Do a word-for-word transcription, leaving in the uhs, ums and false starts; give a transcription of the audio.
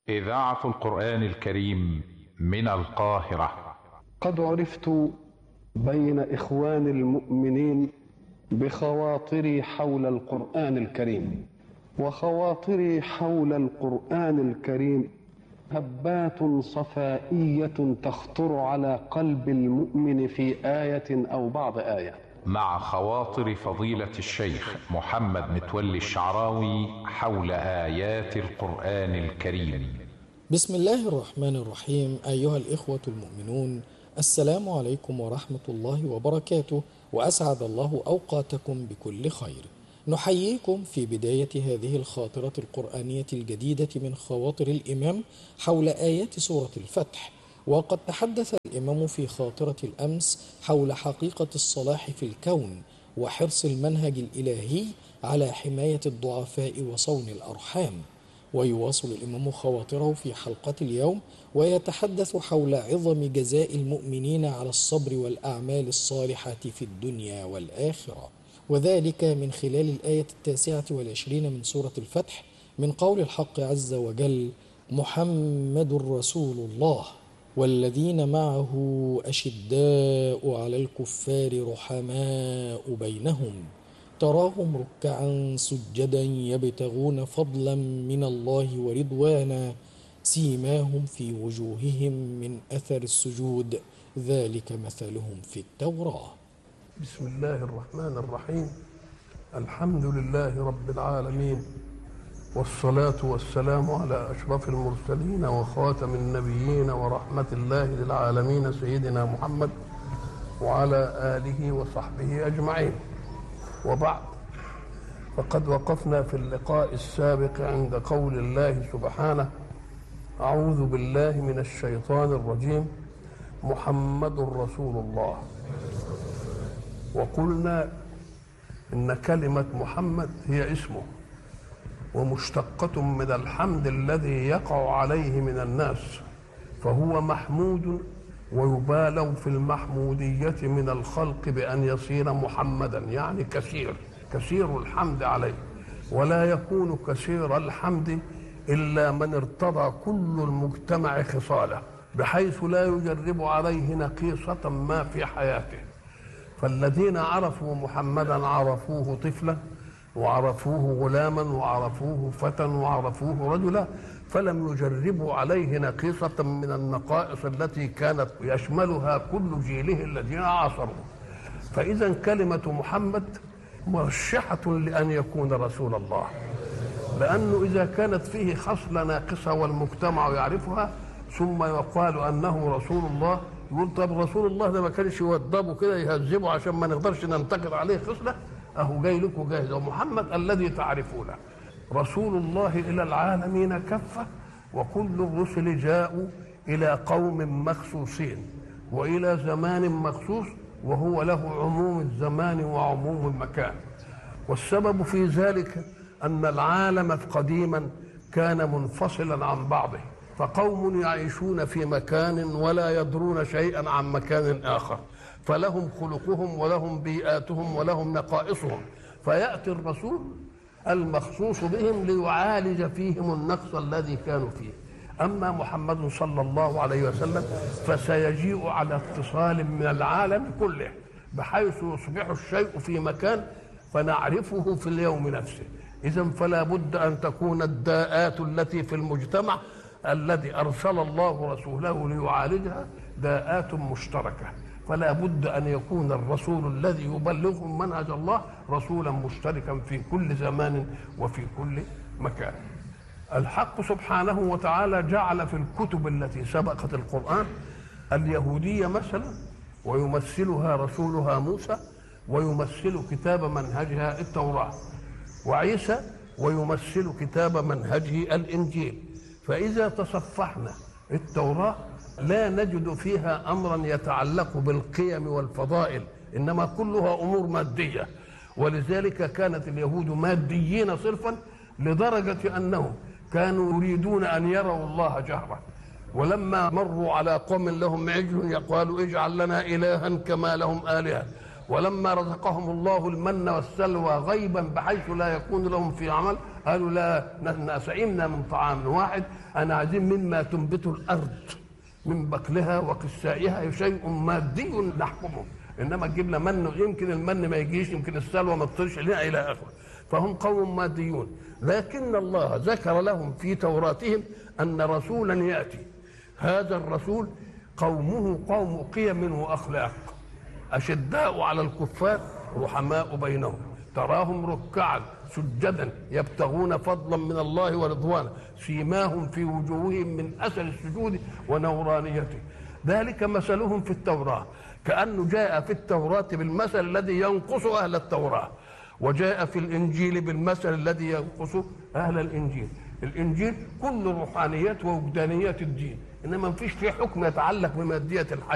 إذاعة القرآن الكريم من القاهرة. قد عرفت بين إخوان المؤمنين بخواطري حول القرآن الكريم، وخواطري حول القرآن الكريم هبات صفائية تخطر على قلب المؤمن في آية أو بعض آية. مع خواطر فضيلة الشيخ محمد متولي الشعراوي حول آيات القرآن الكريم. بسم الله الرحمن الرحيم. أيها الإخوة المؤمنون، السلام عليكم ورحمة الله وبركاته، وأسعد الله أوقاتكم بكل خير. نحييكم في بداية هذه الخاطرة القرآنية الجديدة من خواطر الإمام حول آيات سورة الفتح. وقد تحدث الإمام في خاطرة الأمس حول حقيقة الصلاح في الكون وحرص المنهج الإلهي على حماية الضعفاء وصون الأرحام. ويواصل الإمام خواطره في حلقة اليوم ويتحدث حول عظم جزاء المؤمنين على الصبر والأعمال الصالحة في الدنيا والآخرة، وذلك من خلال الآية التاسعة والعشرين من سورة الفتح، من قول الحق عز وجل: محمد رسول الله والذين معه أشداء على الكفار رحماء بينهم تراهم ركعا سجدا يبتغون فضلا من الله ورضوانا سيماهم في وجوههم من أثر السجود ذلك مثلهم في التوراة. بسم الله الرحمن الرحيم. الحمد لله رب العالمين، والصلاة والسلام على أشرف المرسلين وخاتم النبيين ورحمة الله للعالمين سيدنا محمد وعلى آله وصحبه أجمعين، وبعد. فقد وقفنا في اللقاء السابق عند قول الله سبحانه: أعوذ بالله من الشيطان الرجيم، محمد رسول الله. وقلنا إن كلمة محمد هي اسمه، ومشتقة من الحمد الذي يقع عليه من الناس، فهو محمود، ويبالغ في المحمودية من الخلق بأن يصير محمدا، يعني كثير كثير الحمد عليه. ولا يكون كثير الحمد إلا من ارتضى كل المجتمع خصاله، بحيث لا يجرب عليه نقيصة ما في حياته. فالذين عرفوا محمدا عرفوه طفلا، وعرفوه غلاما، وعرفوه فتى، وعرفوه رجلا، فلم يجربوا عليه نقيصة من النقائص التي كانت يشملها كل جيله الذين عاصروه. فإذا كلمة محمد مرشحة لأن يكون رسول الله، لأنه إذا كانت فيه خصلة ناقصة والمجتمع يعرفها ثم يقال أنه رسول الله، يقول طب رسول الله ده ما كانش يوضبه كده يهذبه عشان ما نقدرش ننتقد عليه خصلة؟ أهو جاي لكم جاهز. ومحمد الذي تعرفونه رسول الله إلى العالمين كافة، وكل الرسل جاءوا إلى قوم مخصوصين وإلى زمان مخصوص، وهو له عموم الزمان وعموم المكان. والسبب في ذلك أن العالم قديما كان منفصلا عن بعضه، فقوم يعيشون في مكان ولا يدرون شيئا عن مكان آخر، فلهم خلقهم ولهم بيئاتهم ولهم نقائصهم، فيأتي الرسول المخصوص بهم ليعالج فيهم النقص الذي كانوا فيه. أما محمد صلى الله عليه وسلم فسيجيء على اتصال من العالم كله، بحيث يصبح الشيء في مكان فنعرفه في اليوم نفسه. إذن فلا بد أن تكون الداءات التي في المجتمع الذي أرسل الله رسوله ليعالجها داءات مشتركة، فلا بد أن يكون الرسول الذي يبلغهم منهج الله رسولا مشتركا في كل زمان وفي كل مكان. الحق سبحانه وتعالى جعل في الكتب التي سبقت القرآن اليهودية مثلا، ويمثلها رسولها موسى، ويمثل كتاب منهجها التوراة، وعيسى ويمثل كتاب منهجه الإنجيل. فإذا تصفحنا التوراة لا نجد فيها أمرا يتعلق بالقيم والفضائل، إنما كلها أمور مادية. ولذلك كانت اليهود ماديين صرفا، لدرجة أنهم كانوا يريدون أن يروا الله جهرا، ولما مروا على قوم لهم عجل يقالوا اجعل لنا إلها كما لهم آلهة، ولما رزقهم الله المن والسلوى غيبا بحيث لا يكون لهم في عمل قالوا لا، نحن سئمنا من طعام واحد، أنا عايزين مما تنبت الأرض من بقلها وقثائها شيء مادي نحكمه، إنما تجيب لنا من، يمكن المن ما يجيش، يمكن السلوى ما تطيرش لنا إلى آخره. فهم قوم ماديون، لكن الله ذكر لهم في توراتهم أن رسولا يأتي، هذا الرسول قومه قوم قيم وأخلاق، أشداء على الكفار رحماء بينهم، تراهم ركعا سجدا يبتغون فضلا من الله ورضوانا، سيماهم في وجوههم من أثر السجود ونورانيته، ذلك مثلهم في التوراة. كأنه جاء في التوراة بالمثل الذي ينقص أهل التوراة، وجاء في الإنجيل بالمثل الذي ينقص أهل الإنجيل. الإنجيل كل روحانيات ووجدانيات الدين، إنما ما فيش فيه حكم يتعلق بمادية الحياة.